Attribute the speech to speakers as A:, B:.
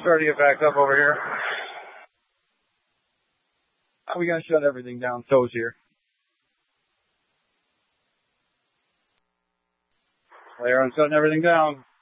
A: starting to get backed up over here. How are we going to shut everything down? Toes here. Later on shutting everything down.